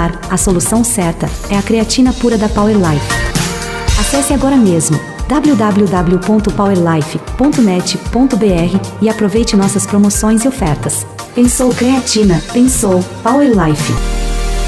muscular, a solução certa é a creatina pura da Power Life. Acesse agora mesmo www.powerlife.net.br e aproveite nossas promoções e ofertas. Pensou creatina, pensou Power Life.